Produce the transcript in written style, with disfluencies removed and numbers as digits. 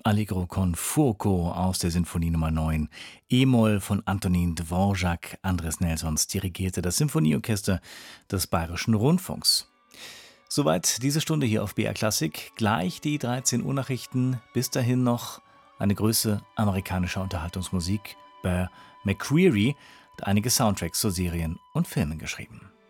Allegro con fuoco aus der Sinfonie Nummer 9, E-Moll von Antonin Dvorak. Andres Nelsons dirigierte das Sinfonieorchester des Bayerischen Rundfunks. Soweit diese Stunde hier auf BR Klassik. Gleich die 13 Uhr Nachrichten. Bis dahin noch eine Größe amerikanischer Unterhaltungsmusik. Bear McCreary hat einige Soundtracks zu Serien und Filmen geschrieben.